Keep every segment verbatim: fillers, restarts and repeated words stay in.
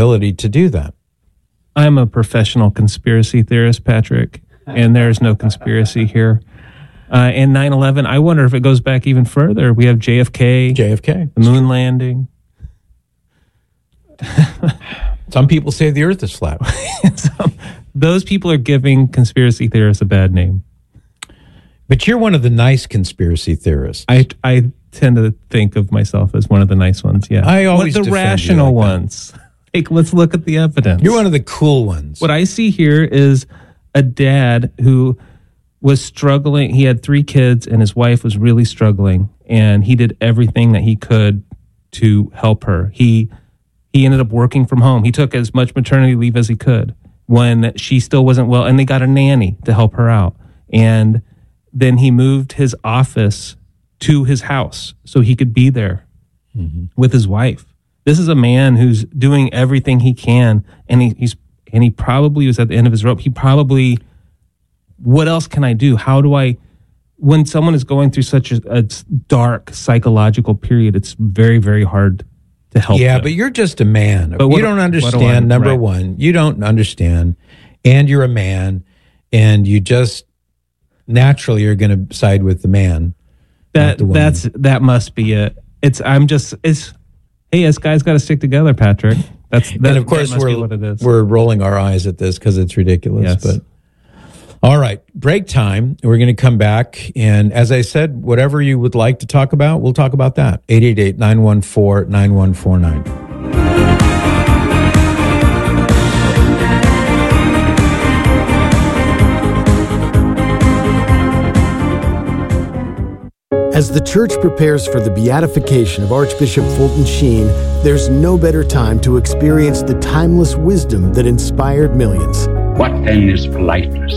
ability to do that. I'm a professional conspiracy theorist, Patrick, and there's no conspiracy here. Uh, and nine eleven, I wonder if it goes back even further. We have J F K. J F K. The moon landing. Some people say the earth is flat. So, those people are giving conspiracy theorists a bad name. But you're one of the nice conspiracy theorists. I I tend to think of myself as one of the nice ones, yeah. I always What the defend rational you like that. ones. Like, let's look at the evidence. You're one of the cool ones. What I see here is a dad who was struggling. He had three kids, and his wife was really struggling, and he did everything that he could to help her. He he ended up working from home. He took as much maternity leave as he could when she still wasn't well, and they got a nanny to help her out. And then he moved his office to his house so he could be there mm-hmm. with his wife. This is a man who's doing everything he can, and he, he's and he probably was at the end of his rope. He probably, what else can I do? How do I, when someone is going through such a, a dark psychological period, it's very, very hard to help Yeah, them. but you're just a man. But what you don't do- understand, what do I- number right. one. You don't understand, and you're a man, and you just naturally are going to side with the man. That not the woman. that's that must be it. It's I'm just it's hey, us guys got to stick together, Patrick. That's that, and of course that must be we're what it is. we're rolling our eyes at this because it's ridiculous. Yes. But all right, break time. We're going to come back, and as I said, whatever you would like to talk about, we'll talk about that. eight eight eight, nine one four, nine one four nine. As the church prepares for the beatification of Archbishop Fulton Sheen, there's no better time to experience the timeless wisdom that inspired millions. What then is politeness?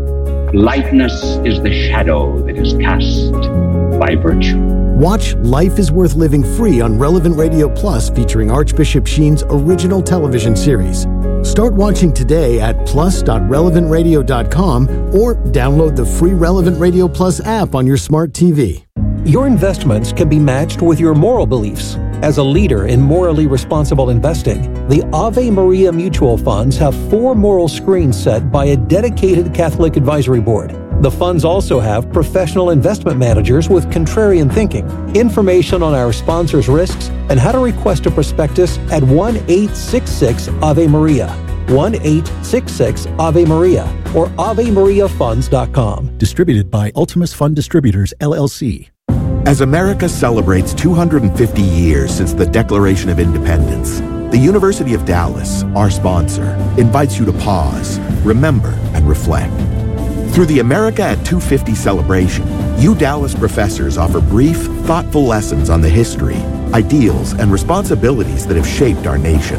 Politeness is the shadow that is cast by virtue. Watch Life is Worth Living free on Relevant Radio Plus, featuring Archbishop Sheen's original television series. Start watching today at plus dot relevant radio dot com or download the free Relevant Radio Plus app on your smart T V. Your investments can be matched with your moral beliefs. As a leader in morally responsible investing, the Ave Maria Mutual Funds have four moral screens set by a dedicated Catholic advisory board. The funds also have professional investment managers with contrarian thinking. Information on our sponsors' risks and how to request a prospectus at one eight six six Ave Maria, one eight six six Ave Maria, or ave maria funds dot com. Distributed by Ultimus Fund Distributors, L L C. As America celebrates two hundred fifty years since the Declaration of Independence, the University of Dallas, our sponsor, invites you to pause, remember, and reflect. Through the America at two fifty celebration, U Dallas professors offer brief, thoughtful lessons on the history, ideals, and responsibilities that have shaped our nation.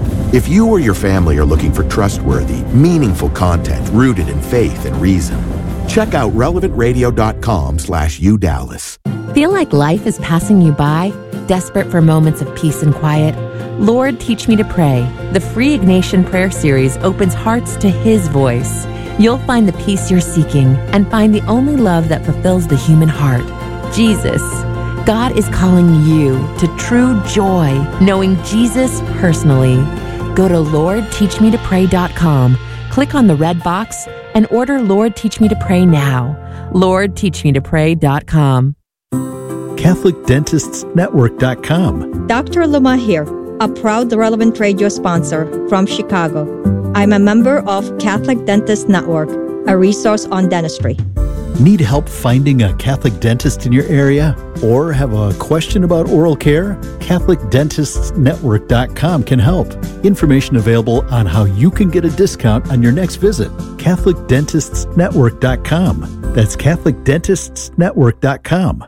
If you or your family are looking for trustworthy, meaningful content rooted in faith and reason, check out relevant radio dot com slash U Dallas. Feel like life is passing you by? Desperate for moments of peace and quiet? Lord, Teach Me to Pray. The free Ignatian Prayer Series opens hearts to His voice. You'll find the peace you're seeking and find the only love that fulfills the human heart, Jesus. God is calling you to true joy, knowing Jesus personally. Go to lord teach me to pray dot com, click on the red box, and order Lord Teach Me to Pray now. lord teach me to pray dot com. Catholic Dentists Network dot com. Doctor Luma here, a proud Relevant Radio sponsor from Chicago. I'm a member of Catholic Dentists Network, a resource on dentistry. Need help finding a Catholic dentist in your area? Or have a question about oral care? Catholic Dentists Network dot com can help. Information available on how you can get a discount on your next visit. Catholic Dentists Network dot com. That's Catholic Dentists Network dot com.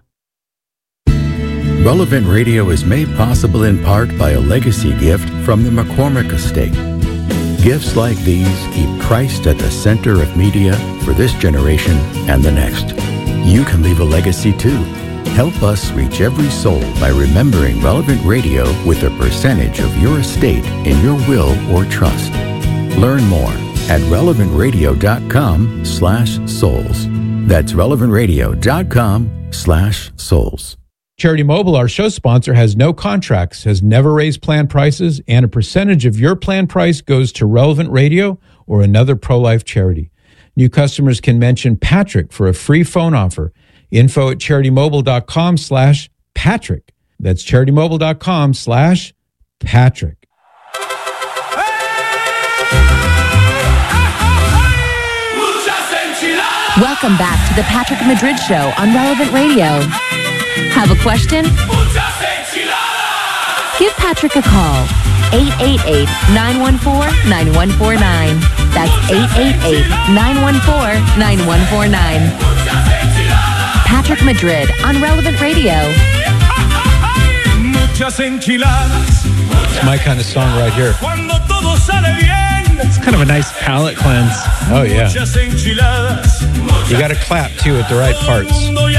Relevant Radio is made possible in part by a legacy gift from the McCormick Estate. Gifts like these keep Christ at the center of media for this generation and the next. You can leave a legacy too. Help us reach every soul by remembering Relevant Radio with a percentage of your estate in your will or trust. Learn more at relevant radio dot com slash souls. That's relevant radio dot com slash souls. Charity Mobile, our show sponsor, has no contracts, has never raised plan prices, and a percentage of your plan price goes to Relevant Radio or another pro-life charity. New customers can mention Patrick for a free phone offer. Info at CharityMobile.com slash Patrick. That's CharityMobile.com slash Patrick. Welcome back to the Patrick Madrid Show on Relevant Radio. Have a question? Give Patrick a call. eight eight eight, nine one four, nine one four nine. That's eight eight eight, nine one four, nine one four nine. Patrick Madrid on Relevant Radio. It's my kind of song right here. It's kind of a nice palate cleanse. Oh, yeah. You got to clap, too, at the right parts.